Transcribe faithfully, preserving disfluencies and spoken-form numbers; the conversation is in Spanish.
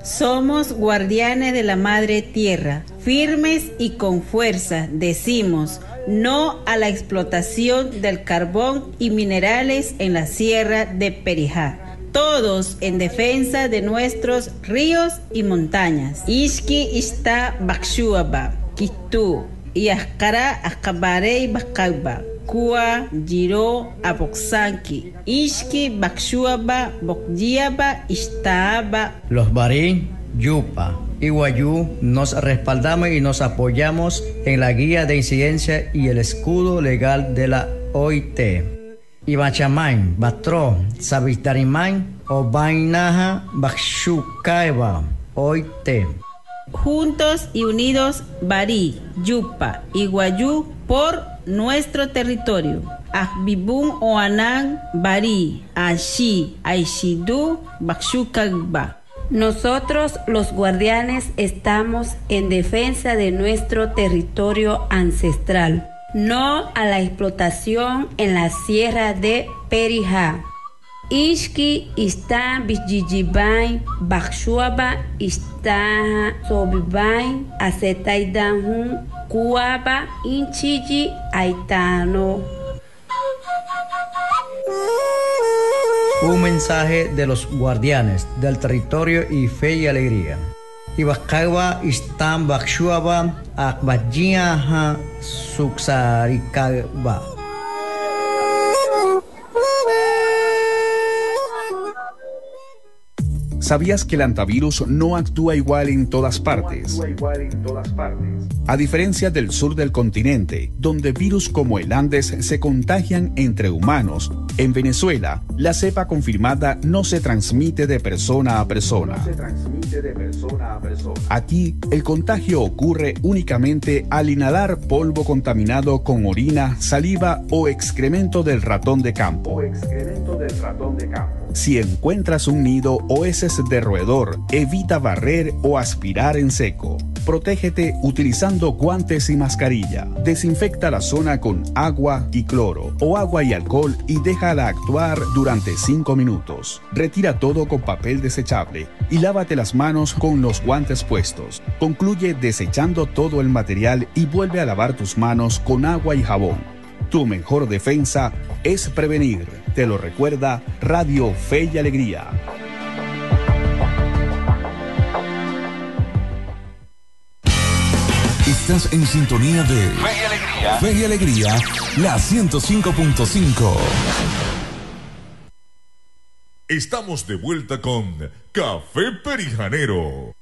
Somos guardianes de la Madre Tierra, firmes y con fuerza decimos no a la explotación del carbón y minerales en la sierra de Perijá. Todos en defensa de nuestros ríos y montañas. Ishki ista bakshuaba, kitu, yaskara akabarei bakauba. Kua, Giro, Aboxanqui, Ishki, Bakshuaba, Bokyiaba, Ishtaaba. Los Barí, Yupa y Guayú nos respaldamos y nos apoyamos en la guía de incidencia y el escudo legal de la O I T. Ibachamain, Batro, Sabistarimain, Obainaja, Bakshukaeba, O I T. Juntos y unidos, Barí, Yupa y Guayú por nuestro territorio. Akbibun Oanang, Barí, Ashi, Aishidu, Bakshukagba. Nosotros los guardianes estamos en defensa de nuestro territorio ancestral, no a la explotación en la sierra de Perijá. Ishki está Bijijibain, Bakshuaba está Sobibain, Asetaidanhun, Kuaba, Inchiji, Aitano. Un mensaje de los guardianes del territorio y fe y alegría. Ibakawa istan Bakshuaba, Akbajiaha, Suksarikaba. ¿Sabías que el antivirus no actúa igual en todas partes? A diferencia del sur del continente, donde virus como el Andes se contagian entre humanos, en Venezuela, la cepa confirmada no se transmite de persona a persona. Aquí, el contagio ocurre únicamente al inhalar polvo contaminado con orina, saliva o excremento del ratón de campo. Si encuentras un nido o heces de roedor, evita barrer o aspirar en seco. Protégete utilizando guantes y mascarilla. Desinfecta la zona con agua y cloro o agua y alcohol y déjala actuar durante cinco minutos. Retira todo con papel desechable y lávate las manos con los guantes puestos. Concluye desechando todo el material y vuelve a lavar tus manos con agua y jabón. Tu mejor defensa es prevenir. Te lo recuerda Radio Fe y Alegría. Estás en sintonía de Fe y Alegría. Fe y Alegría, la ciento cinco punto cinco. Estamos de vuelta con Café Perijanero.